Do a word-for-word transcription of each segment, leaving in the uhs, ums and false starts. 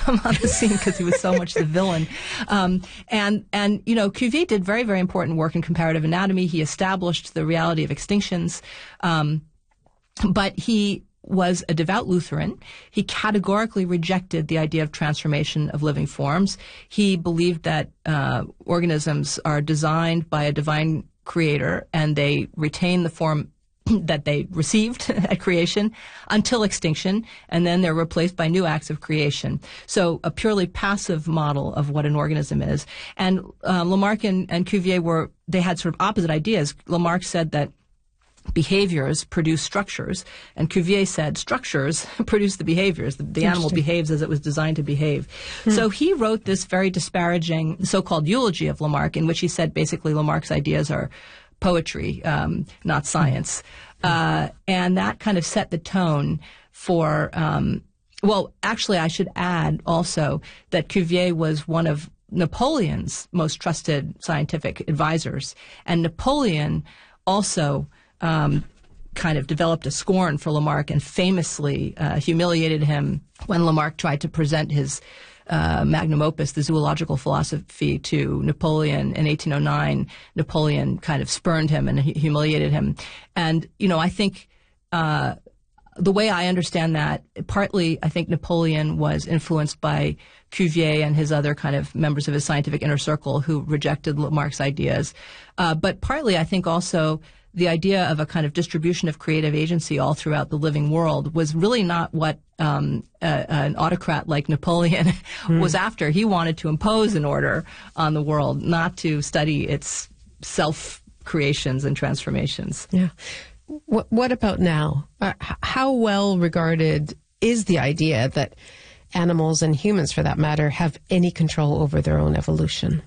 come on the scene because he was so much the villain. Um, and, and, you know, Cuvier did very, very important work in comparative anatomy. He established the reality of extinctions. Um, but he was a devout Lutheran. He categorically rejected the idea of transformation of living forms. He believed that uh, organisms are designed by a divine creator and they retain the form that they received at creation until extinction, and then they're replaced by new acts of creation. So a purely passive model of what an organism is. And uh, Lamarck and, and Cuvier were, they had sort of opposite ideas. Lamarck said that behaviors produce structures, and Cuvier said structures produce the behaviors. The, the animal behaves as it was designed to behave. Hmm. So he wrote this very disparaging so-called eulogy of Lamarck, in which he said basically Lamarck's ideas are poetry, um, not science. Uh, and that kind of set the tone for, um, well, actually, I should add also that Cuvier was one of Napoleon's most trusted scientific advisors. And Napoleon also um, kind of developed a scorn for Lamarck and famously uh, humiliated him when Lamarck tried to present his Uh, magnum opus, the zoological philosophy, to Napoleon in eighteen oh nine. Napoleon kind of spurned him and humiliated him. And, you know, I think uh, the way I understand that, partly I think Napoleon was influenced by Cuvier and his other kind of members of his scientific inner circle who rejected Lamarck's ideas. Uh, but partly I think also the idea of a kind of distribution of creative agency all throughout the living world was really not what um, a, an autocrat like Napoleon mm. was after. He wanted to impose an order on the world, not to study its self-creations and transformations. Yeah. What, what about now? Uh, how well regarded is the idea that animals and humans, for that matter, have any control over their own evolution?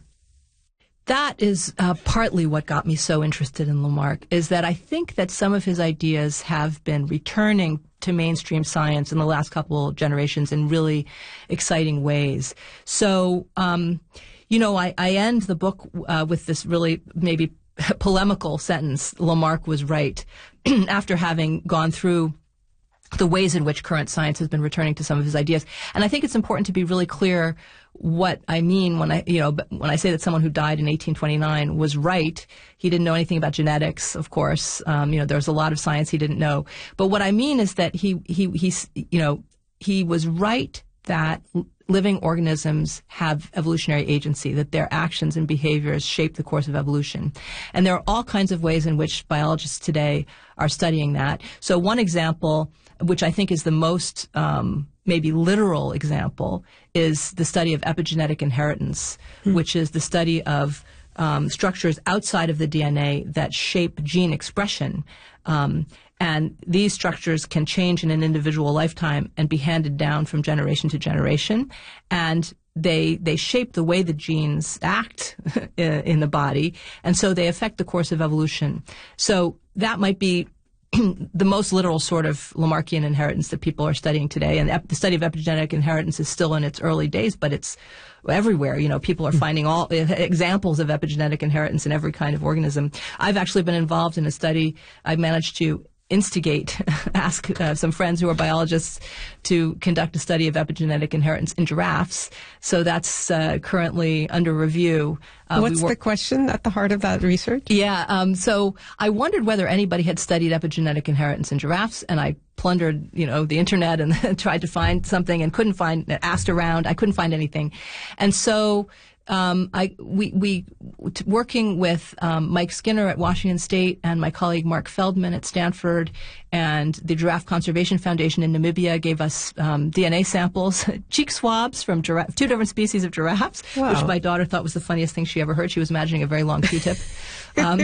That is uh, partly what got me so interested in Lamarck, is that I think that some of his ideas have been returning to mainstream science in the last couple generations in really exciting ways. So, um, you know, I, I end the book uh, with this really maybe polemical sentence: Lamarck was right. After having gone through the ways in which current science has been returning to some of his ideas. And I think it's important to be really clear what I mean when I, you know, when I say that someone who died in eighteen twenty-nine was right. He didn't know anything about genetics, of course. Um, you know, there was a lot of science he didn't know. But what I mean is that he, he, he's, you know, he was right that living organisms have evolutionary agency, that their actions and behaviors shape the course of evolution. And there are all kinds of ways in which biologists today are studying that. So one example, which I think is the most um, maybe literal example, is the study of epigenetic inheritance, hmm. which is the study of um, structures outside of the D N A that shape gene expression. Um, and these structures can change in an individual lifetime and be handed down from generation to generation. And they they shape the way the genes act in the body, and so they affect the course of evolution. So that might be the most literal sort of Lamarckian inheritance that people are studying today. And the study of epigenetic inheritance is still in its early days, but it's everywhere. You know, people are finding all examples of epigenetic inheritance in every kind of organism. I've actually been involved in a study. I've managed to instigate, ask uh, some friends who are biologists to conduct a study of epigenetic inheritance in giraffes. So that's uh, currently under review. Uh, What's we the question at the heart of that research? Yeah, um, so I wondered whether anybody had studied epigenetic inheritance in giraffes, and I plundered, you know, the internet and tried to find something and couldn't find, asked around, I couldn't find anything. And so Um, I, we, we, t- working with um, Mike Skinner at Washington State and my colleague Mark Feldman at Stanford and the Giraffe Conservation Foundation in Namibia gave us um, D N A samples, cheek swabs from giraffe, two different species of giraffes, wow. which my daughter thought was the funniest thing she ever heard. She was imagining a very long Q-tip. um,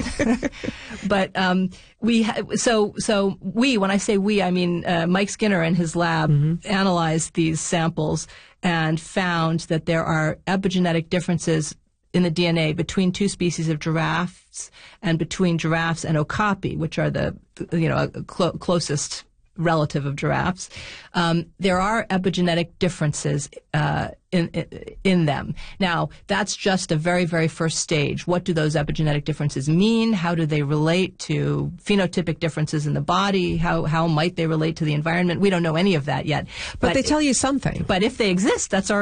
but um, we, ha- so so we, when I say we, I mean uh, Mike Skinner and his lab mm-hmm. analyzed these samples and found that there are epigenetic differences in the D N A between two species of giraffes and between giraffes and okapi, which are the, you know, clo- closest relative of giraffes. Um, there are epigenetic differences uh, in, in in them. Now, that's just a very, very first stage. What do those epigenetic differences mean? How do they relate to phenotypic differences in the body? How how might they relate to the environment? We don't know any of that yet. But, but they tell you something. But if they exist, that's already